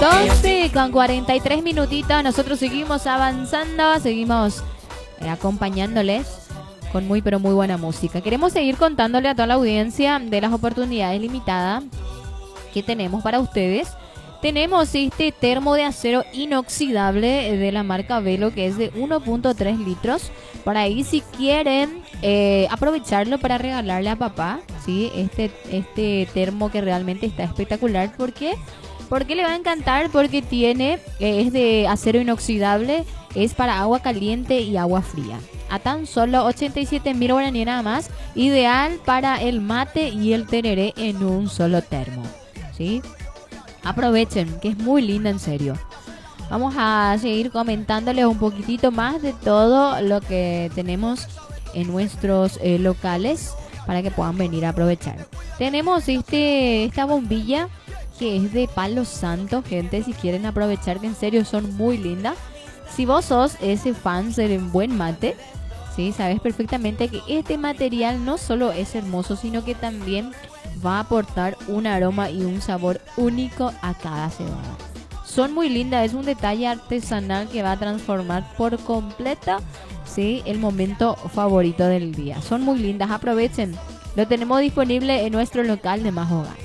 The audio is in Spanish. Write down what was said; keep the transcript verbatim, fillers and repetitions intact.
doce con cuarenta y tres minutitos. Nosotros seguimos avanzando, seguimos eh, acompañándoles con muy pero muy buena música. Queremos seguir contándole a toda la audiencia de las oportunidades limitadas que tenemos para ustedes. Tenemos este termo de acero inoxidable de la marca Velo, que es de uno punto tres litros. Por ahí, si quieren eh, aprovecharlo para regalarle a papá, ¿sí? Este, este termo que realmente está espectacular. ¿Por qué? Porque le va a encantar, porque tiene, eh, es de acero inoxidable, es para agua caliente y agua fría. A tan solo ochenta y siete mil guaraníes nada más. Ideal para el mate y el tereré en un solo termo, ¿sí? Aprovechen, que es muy linda, en serio. Vamos a seguir comentándoles un poquitito más de todo lo que tenemos en nuestros eh, locales para que puedan venir a aprovechar. Tenemos este esta bombilla que es de palo santo, gente, si quieren aprovechar, que en serio son muy lindas. Si vos sos ese fan del buen mate, sí, sabes perfectamente que este material no solo es hermoso, sino que también va a aportar un aroma y un sabor único a cada cebada. Son muy lindas, es un detalle artesanal que va a transformar por completo, ¿sí?, el momento favorito del día. Son muy lindas, aprovechen. Lo tenemos disponible en nuestro local de Más Hogar.